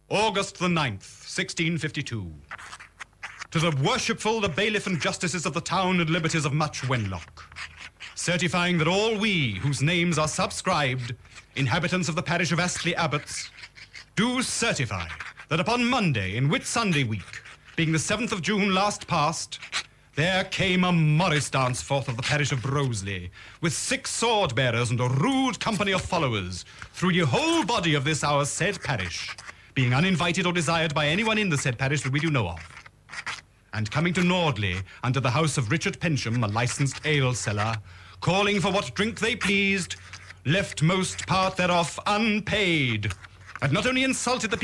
August the 9th, 1652. To the worshipful, the bailiff and justices of the town and liberties of Much Wenlock, certifying that all we, whose names are subscribed, inhabitants of the parish of Astley Abbots, do certify that upon Monday in Whitsunday week, being the 7th of June last past, there came a morris dance forth of the parish of Broseley, with 6 sword-bearers and a rude company of followers, through ye whole body of this our said parish, being uninvited or desired by anyone in the said parish that we do know of. And coming to Nordley, under the house of Richard Pensham, a licensed ale-seller, calling for what drink they pleased, left most part thereof unpaid, and not only insulted the